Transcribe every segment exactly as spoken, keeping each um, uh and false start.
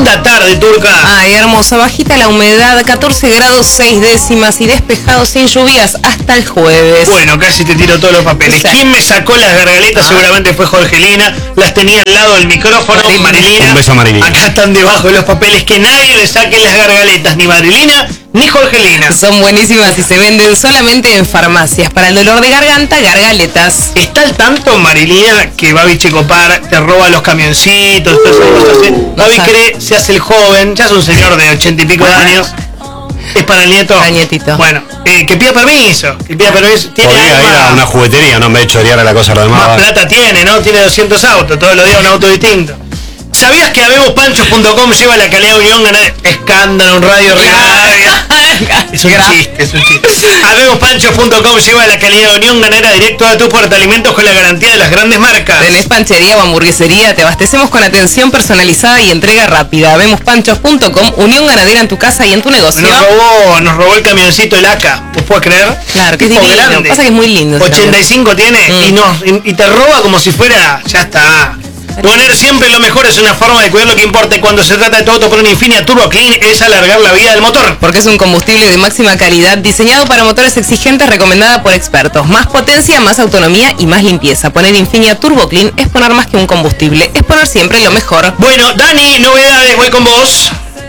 linda tarde, Turca. Ay, hermosa, bajita la humedad, catorce grados seis décimas y despejado sin lluvias hasta el jueves. Bueno, casi te tiro todos los papeles. Sí. ¿Quién me sacó las gargaletas? Ah. Seguramente fue Jorgelina. Las tenía al lado del micrófono. Marilina. Marilina. Un beso a Marilina. Acá están debajo de los papeles. Que nadie le saque las gargaletas, ni Marilina ni Jorgelina. Son buenísimas y se venden solamente en farmacias. Para el dolor de garganta, gargaletas. ¿Está al tanto, Marilina, que Babi Checopar te roba los camioncitos? Todas esas cosas? No Babi sabe. Cree, se hace el joven, ya es un señor de ochenta y pico de años. ¿Es para el nieto? Para el nietito. Bueno, eh, que pida permiso. Que pida permiso. ¿Tiene Podría alma? Ir a una juguetería, no me he hecho chorear a la cosa a los demás. Más plata tiene, ¿no? Tiene doscientos autos, todos los días un auto distinto. ¿Sabías que Habemos Panchos punto com lleva la calidad de unión ganadera? Escándalo en Radio Rivadavia. Es un chiste, es un chiste. Habemos Panchos punto com lleva la calidad de unión ganadera directo a tus portaalimentos con la garantía de las grandes marcas. ¿Tenés panchería o hamburguesería? Te abastecemos con atención personalizada y entrega rápida. Habemos Panchos punto com, unión ganadera en tu casa y en tu negocio. Nos robó, nos robó el camioncito el A C A. ¿Vos podés creer? Claro, que es divino. Grande. Pasa que es muy lindo. ochenta y cinco tiene mm. y, nos, y, y te roba como si fuera, ya está. Poner siempre lo mejor es una forma de cuidar lo que importa. Y cuando se trata de tu auto con un Infinia Turbo Clean es alargar la vida del motor. Porque es un combustible de máxima calidad diseñado para motores exigentes, recomendada por expertos. Más potencia, más autonomía y más limpieza. Poner Infinia Turbo Clean es poner más que un combustible, es poner siempre lo mejor. Bueno, Dani, novedades, voy con vos.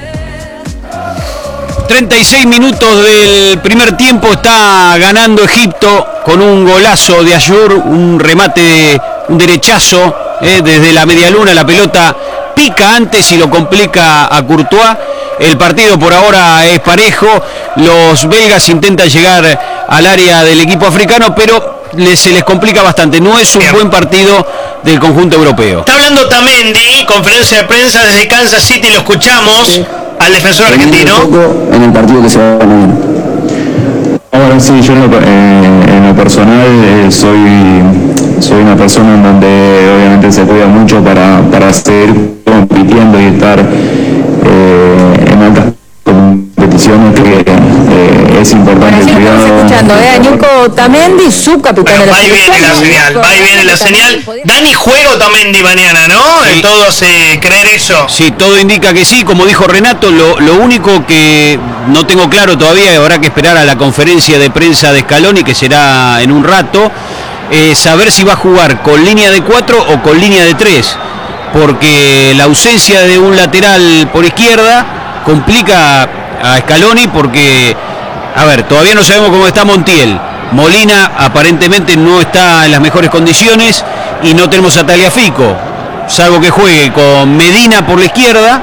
treinta y seis minutos del primer tiempo, está ganando Egipto con un golazo de Ayur, un remate, un derechazo. Eh, desde la media luna la pelota pica antes y lo complica a Courtois. El partido por ahora es parejo. Los belgas intentan llegar al área del equipo africano, pero les, se les complica bastante. No es un Bien. buen partido del conjunto europeo. Está hablando Tamendi, conferencia de prensa desde Kansas City, lo escuchamos sí. al defensor argentino. Un poco en el partido que se va a poner. Ahora sí, yo en lo, eh, en lo personal eh, soy, soy una persona en donde obviamente se cuida mucho para, para seguir compitiendo y estar eh, en altas competiciones, que eh, es importante el cuidado. Estamos escuchando, ¿eh? Nico Tamendi, subcapitán bueno, de la selección. Va y viene la señal, va y viene la señal. Dani, juego Tamendi mañana, ¿no? Sí. Todos eh, creer eso. Sí, todo indica que sí. Como dijo Renato, lo, lo único que no tengo claro todavía, habrá que esperar a la conferencia de prensa de Scaloni, que será en un rato, eh, saber si va a jugar con línea de cuatro o con línea de tres, porque la ausencia de un lateral por izquierda complica a Scaloni, porque, a ver, todavía no sabemos cómo está Montiel. Molina aparentemente no está en las mejores condiciones y no tenemos a Tagliafico, salvo que juegue con Medina por la izquierda,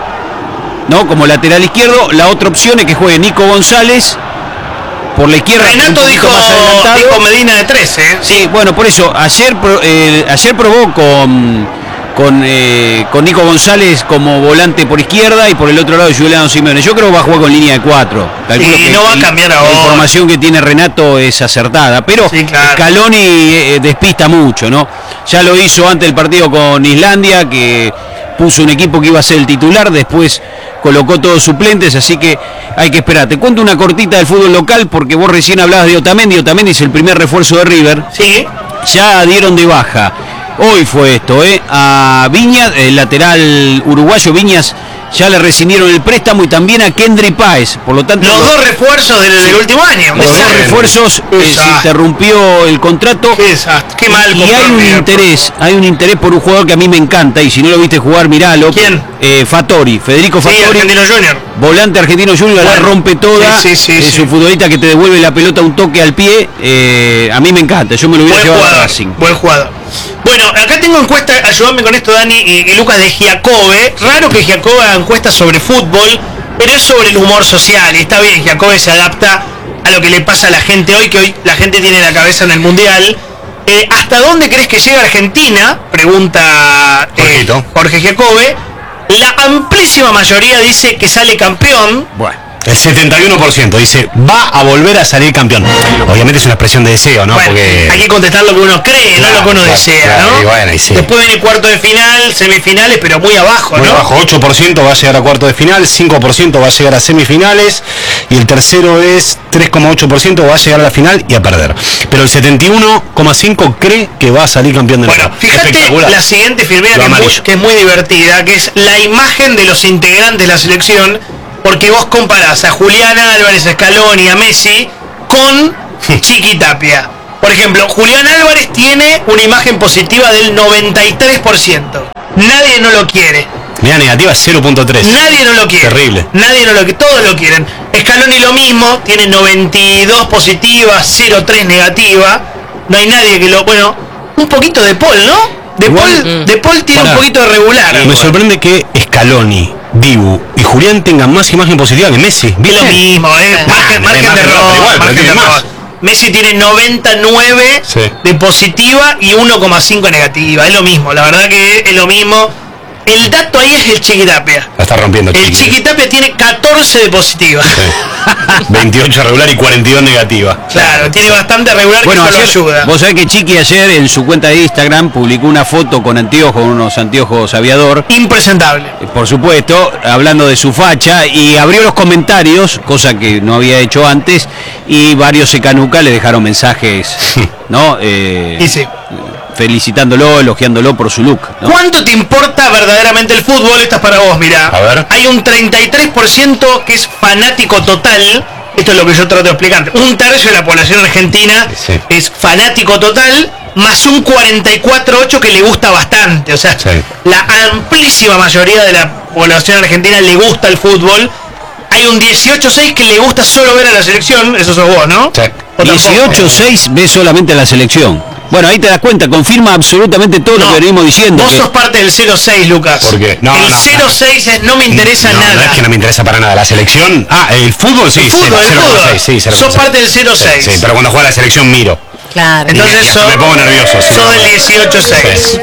¿no? Como lateral izquierdo. La otra opción es que juegue Nico González por la izquierda. Renato dijo, dijo Medina de trece. ¿eh? Sí, bueno, por eso, ayer, eh, ayer probó con... Con, eh, con Nico González como volante por izquierda y por el otro lado Juliano Simeone. Yo creo que va a jugar con línea de cuatro. Calculo sí, que no va a cambiar ahora. La información que tiene Renato es acertada, pero sí, claro. Scaloni eh, despista mucho, ¿no? Ya lo hizo antes del partido con Islandia, que puso un equipo que iba a ser el titular, después colocó todos suplentes, así que hay que esperar. Te cuento una cortita del fútbol local, porque vos recién hablabas de Otamendi. Otamendi es el primer refuerzo de River. Sí. Ya dieron de baja. Hoy fue esto, ¿eh? A Viñas, el lateral uruguayo Viñas, ya le rescindieron el préstamo, y también a Kendry Páez. Por lo tanto, los lo, dos refuerzos del, sí, del último año. Los dos refuerzos, eh, se interrumpió el contrato. Qué desastre, qué mal. Y hay un bien, interés, hay un interés por un jugador que a mí me encanta, y si no lo viste jugar, miralo. ¿Quién? Eh, Fattori, Federico Fattori. Sí, Argentino Junior. Volante Argentino Junior, bueno, la rompe toda. Sí, sí, sí, es sí. un futbolista que te devuelve la pelota un toque al pie. Eh, a mí me encanta, yo me lo hubiera buen llevado jugador, a Racing. Buen jugador. Bueno, acá tengo encuesta, ayúdame con esto, Dani y, y Lucas, de Giacobbe. Raro que Giacobbe haga encuestas sobre fútbol, pero es sobre el humor social. Y está bien, Giacobbe se adapta a lo que le pasa a la gente hoy, que hoy la gente tiene la cabeza en el Mundial. Eh, ¿Hasta dónde crees que llega Argentina? Pregunta eh, Jorge Giacobbe. La amplísima mayoría dice que sale campeón. Bueno. El setenta y uno por ciento dice, va a volver a salir campeón. Obviamente es una expresión de deseo, ¿no? Bueno, Porque hay que contestar lo que uno cree, Claro, no lo que uno claro, desea, claro, ¿no? y bueno, y sí. Después viene cuarto de final, semifinales, pero muy abajo, muy ¿no? bajo, ocho por ciento va a llegar a cuarto de final, cinco por ciento va a llegar a semifinales y el tercero es tres coma ocho por ciento va a llegar a la final y a perder. Pero el setenta y uno coma cinco por ciento cree que va a salir campeón de Bueno, nuevo. fíjate Espectacular. la siguiente filmera Lo que es, muy, amarillo. que es muy divertida, que es la imagen de los integrantes de la selección, porque vos comparás a Julián Álvarez, a Scaloni, a Messi con Chiqui Tapia. Por ejemplo, Julián Álvarez tiene una imagen positiva del noventa y tres por ciento. Nadie no lo quiere. Mira, negativa cero punto tres. Nadie no lo quiere. Terrible. Nadie no lo quiere. Todos lo quieren. Scaloni lo mismo, tiene noventa y dos positiva, cero punto tres negativa. No hay nadie que lo... Bueno, un poquito de Paul, ¿no? De Igual, Paul, de Paul tiene Pará. un poquito de regular. Me sorprende que Scaloni, Dibu y Julián tengan más imagen positiva que Messi. Es ¿Viste? lo mismo, ¿eh? Margen, Ah, margen margen de de error, error, pero igual, pero margen tiene de más. error. Messi tiene noventa y nueve Sí. de positiva y uno coma cinco negativa. Es lo mismo, la verdad que es lo mismo. El dato ahí es el Chiquitapia. La está rompiendo El Chiqui. Chiquitapia tiene catorce de positiva. Sí. veintiocho regular y cuarenta y dos negativa. Claro, tiene bastante regular, Bueno, que eso ayer, lo ayuda. vos sabés que Chiqui ayer en su cuenta de Instagram publicó una foto con anteojos, unos anteojos aviador, Impresentable. eh, por supuesto, hablando de su facha, y abrió los comentarios, cosa que no había hecho antes, y varios secanuca le dejaron mensajes, ¿no? Eh, Y sí. felicitándolo, elogiándolo por su look, ¿no? ¿Cuánto te importa verdaderamente el fútbol? Esta es para vos, mirá. A ver. Hay un treinta y tres por ciento que es fanático total. Esto es lo que yo trato de explicar. Un tercio de la población argentina Sí. es fanático total, más un cuarenta y cuatro coma ocho que le gusta bastante. O sea, Sí. la amplísima mayoría de la población argentina le gusta el fútbol. Hay un dieciocho coma seis que le gusta solo ver a la selección. Eso sos vos, ¿no? Sí. ¿O tampoco? dieciocho seis ve solamente la selección. Bueno, ahí te das cuenta, confirma absolutamente todo No, lo que venimos diciendo. Vos que- sos parte del cero seis, Lucas. ¿Por qué? No, el no, cero seis es no me interesa no, nada. No es que no me interesa para nada la selección. Ah, el fútbol sí. El fútbol, el cero coma fútbol. seis, sí, cero coma Sos seis. parte del cero Sí, seis. sí, pero cuando juega la selección miro. Claro. Entonces Y hasta sos, me pongo nervioso, sí. sos del dieciocho coma seis. Sí.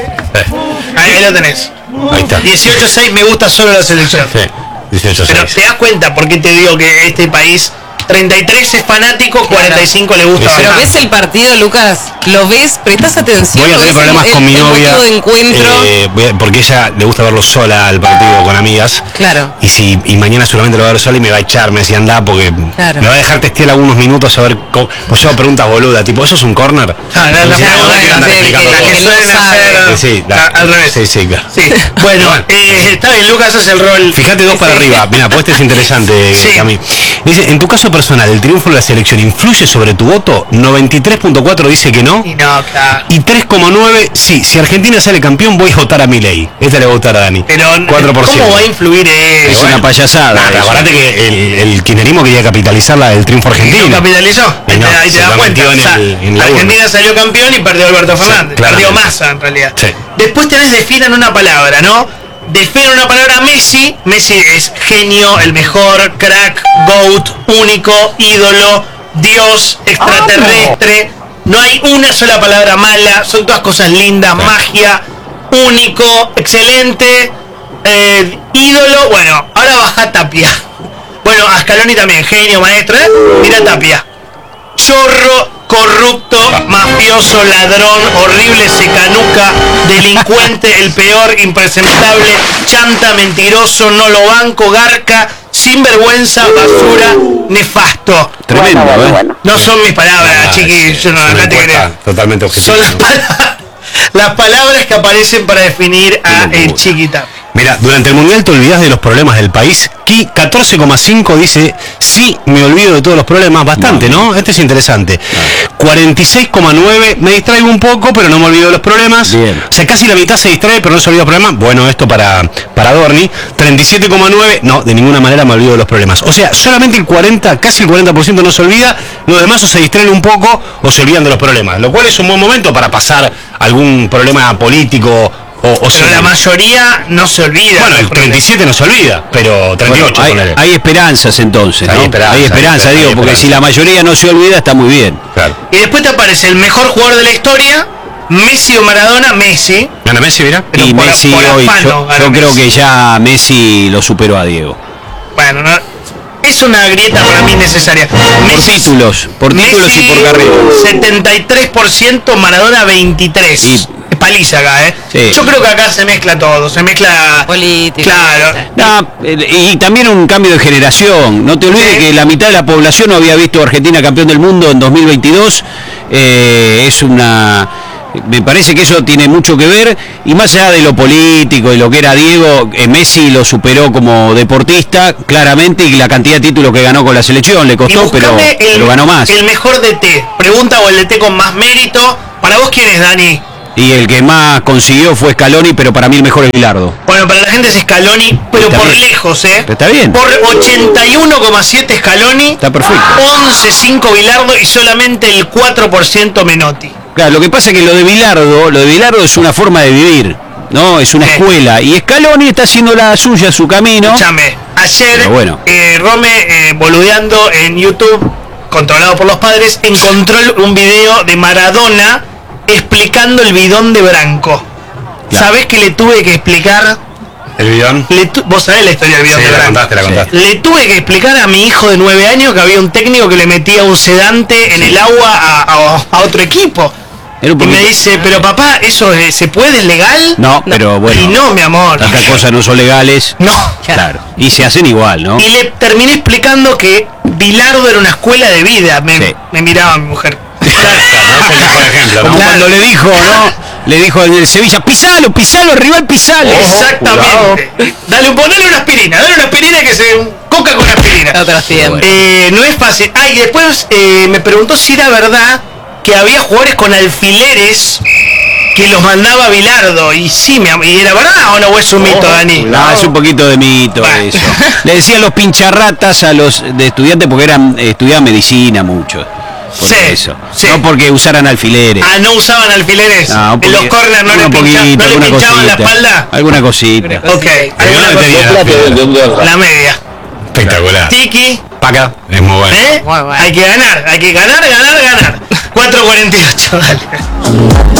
Ahí, ahí lo tenés. Ahí está. dieciocho coma seis me gusta solo la selección. Sí, dieciocho Pero seis. te das cuenta por qué te digo que este país treinta y tres es fanático, cuarenta y cinco le gusta Sí, sí. Pero bastante. ves el partido, Lucas, lo ves, prestas atención. Voy a lo tener ves problemas el- con mi el novia. motivo de encuentro. eh, voy a- porque ella le gusta verlo sola al partido con amigas. Claro. Y si y mañana seguramente lo va a ver sola y me va a echar, me decía anda porque Claro. me va a dejar testear algunos minutos a ver cómo. Pues yo hago preguntas boludas, tipo, ¿eso es un corner? Ah, la- la Sí, pregunta no, que que andar hace el explicando que- la todo. que no suelen sabe. hacer Sí, sí, la- a- al revés. Sí, sí, claro. Sí. Bueno, Bueno. eh, está bien, Lucas hace el rol. Fíjate dos para arriba, mira, pues este es interesante, Sí. Cami. Dice, en tu caso personal, ¿el triunfo de la selección influye sobre tu voto? noventa y tres punto cuatro dice que no. Y no, claro. Y tres coma nueve, sí, si Argentina sale campeón voy a votar a Milei. Esta le voy a votar a Dani. Pero, cuatro por ciento. ¿cómo va a influir Es eso? una payasada. Nah, pero eso. acordate que el, el kirchnerismo quería capitalizar la, el triunfo ¿Y argentino. no capitalizó? Y Ahí no, te, ahí te se das lo cuenta. metió en O sea, el- en la Argentina salió campeón y perdió Alberto Sí, Fernández. claramente. Perdió Massa, en realidad. Sí. Después tenés definan una palabra, ¿no? Definan una palabra Messi. Messi es genio, el mejor, crack, GOAT, único, ídolo, Dios, extraterrestre. No hay una sola palabra mala, son todas cosas lindas, magia, único, excelente, eh, ídolo. Bueno, ahora baja Tapia. Bueno, a Scaloni también, genio, maestro, ¿eh? Mira Tapia. Chorro, corrupto, mafioso, ladrón, horrible, secanuca, delincuente, el peor, impresentable, chanta, mentiroso, no lo banco, garca, sinvergüenza, basura, nefasto. Tremendo, ¿eh? No son mis palabras, Ah, chiqui, es- yo no, es una acá te encuesta creo. totalmente objetiva. Son las, pala- las palabras que aparecen para definir a Una el locura. chiquita. Mira, durante el Mundial te olvidás de los problemas del país. Ki catorce coma cinco dice, sí, me olvido de todos los problemas. Bastante, ¿no? Este es interesante. cuarenta y seis coma nueve, me distraigo un poco, pero no me olvido de los problemas. Bien. O sea, casi la mitad se distrae, pero no se olvida de los problemas. Bueno, esto para, para Dorni. treinta y siete coma nueve, no, de ninguna manera me olvido de los problemas. O sea, solamente el cuarenta, casi el cuarenta por ciento no se olvida. Los demás o se distraen un poco o se olvidan de los problemas. Lo cual es un buen momento para pasar algún problema político. O, o Pero si- la mayoría no se olvida. bueno, el treinta y siete no se olvida, pero treinta y ocho Bueno, hay, ponele. hay esperanzas entonces, Hay ¿no? esperanza, hay esperanza, hay digo, esperanza. porque si la mayoría no se olvida está muy bien. Claro. Y después te aparece el mejor jugador de la historia, Messi o Maradona, Messi. Gana Messi, mira. Pero y por- Messi por hoy, afano yo, gana yo creo Messi. que ya Messi lo superó a Diego. Bueno, no, es una grieta para mí necesaria. Por Messi, títulos, por títulos Messi, y por carrera. setenta y tres por ciento, Maradona veintitrés. Y- Es paliza acá, ¿eh? Sí. Yo creo que acá se mezcla todo, se mezcla... Política. Claro. No, eh, y también un cambio de generación. No te olvides Sí. que la mitad de la población no había visto a Argentina campeón del mundo en dos mil veintidós. Eh, es una... Me parece que eso tiene mucho que ver, y más allá de lo político y lo que era Diego, eh, Messi lo superó como deportista, claramente, y la cantidad de títulos que ganó con la selección le Y costó, pero, buscame el, pero ganó más. el mejor D T. Pregunta, o el D T con más mérito. ¿Para vos quién es, Dani? Y el que más consiguió fue Scaloni, pero para mí el mejor es Bilardo. Bueno, para la gente es Scaloni, pero Está por bien. lejos, ¿eh? Está bien. Por ochenta y uno coma siete Scaloni, Está perfecto. once coma cinco Bilardo y solamente el cuatro por ciento Menotti. Claro, lo que pasa es que lo de Bilardo, lo de Bilardo es una forma de vivir, ¿no? Es una Sí. escuela. Y Scaloni está haciendo la suya, su camino. Escúchame, ayer Pero bueno. eh, Rome, eh, boludeando en YouTube, controlado por los padres, encontró un video de Maradona explicando el bidón de Branco. Claro. ¿Sabés que le tuve que explicar? El bidón. Le tu- Vos sabés la historia del bidón Sí, de la Branco. contaste, la contaste. Le tuve que explicar a mi hijo de nueve años que había un técnico que le metía un sedante en el agua a, a- a otro equipo. Era un Y me poquito- dice, pero papá, ¿eso eh, se puede? ¿Es legal? No, pero bueno. Y no, mi amor. Tantas cosas no son legales. No. Claro. Y se hacen igual, ¿no? Y le terminé explicando que Bilardo era una escuela de vida. Me, Sí. me miraba mi mujer. Es el mejor ejemplo, Como ¿no? cuando le dijo, ¿no? Le dijo en el Sevilla, pisalo, pisalo, rival, pisalo. Exactamente. Dale, ponele una aspirina, dale una aspirina que se... Coca con aspirina. Otros tiempos. Eh, no es fácil. Ah, y después eh, me preguntó si era verdad que había jugadores con alfileres que los mandaba Bilardo. Y sí, mi am- ¿y era verdad o no? ¿O es un mito, Dani? No, es un poquito de mito Bueno. eso. Le decían los pincharratas a los de estudiantes porque eran eh, estudiaban medicina mucho. Por Sí, eso. sí. No porque usaran alfileres. Ah, ¿no usaban alfileres? No, un ¿En los poqui- corners no le, un pincha- poquito, no le alguna pinchaban la cosita. espalda? Alguna cosita. Ok. El ¿Alguna bidón tenía cosa? la fila. La media. Espectacular. Tiki. Paca, es muy bueno. ¿Eh? Muy bueno. Hay que ganar, hay que ganar, ganar, ganar. cuatro cuarenta y ocho, dale.